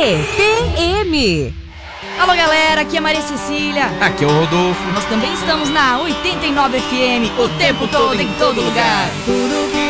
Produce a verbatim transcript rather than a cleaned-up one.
T P M. Alô galera, aqui é Maria Cecília. Aqui é o Rodolfo. Nós também estamos na oitenta e nove F M, o tempo todo, em todo lugar. Tudo que